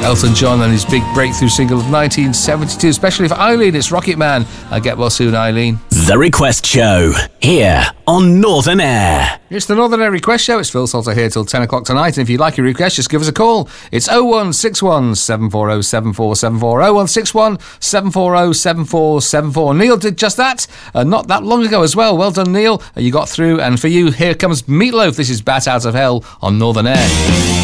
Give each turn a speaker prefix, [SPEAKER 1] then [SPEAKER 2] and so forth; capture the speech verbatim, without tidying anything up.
[SPEAKER 1] Elton John and his big breakthrough single of nineteen seventy-two, especially for Eileen. It's Rocket Man. Uh, get well soon, Eileen.
[SPEAKER 2] The Request Show, here on Northern Air.
[SPEAKER 1] It's the Northern Air Request Show. It's Phil Salter here till ten o'clock tonight. And if you'd like your request, just give us a call. It's oh one six one, seven four oh, seven four seven four, oh one six one, seven four oh, seven four seven four. Neil did just that, uh, not that long ago as well. Well done, Neil. Uh, you got through. And for you, here comes Meatloaf. This is Bat Out of Hell on Northern Air.